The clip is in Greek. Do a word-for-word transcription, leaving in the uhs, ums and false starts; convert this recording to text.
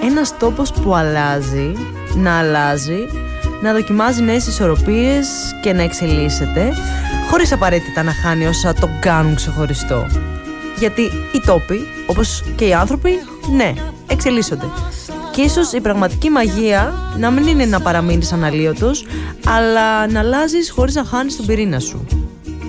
ένας τόπος που αλλάζει, να αλλάζει, να δοκιμάζει νέες ισορροπίες και να εξελίσσεται, χωρίς απαραίτητα να χάνει όσα τον κάνουν ξεχωριστό. Γιατί οι τόποι, όπως και οι άνθρωποι, ναι, εξελίσσονται. Και ίσως η πραγματική μαγεία να μην είναι να παραμείνεις αναλύωτος, αλλά να αλλάζεις χωρίς να χάνεις τον πυρήνα σου.